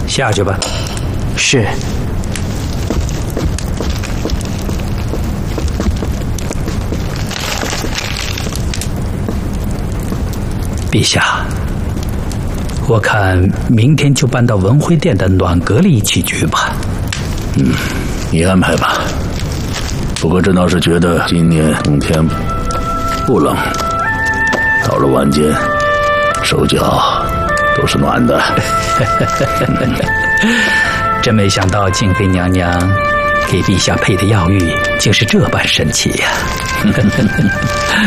下去吧。 是。 陛下，我看明天就搬到文辉殿的暖阁里起居吧。 你安排吧。不过朕倒是觉得今年冬天不冷，到了晚间，手脚都是暖的。 真没想到静妃娘娘给陛下配的药浴竟是这般神奇呀！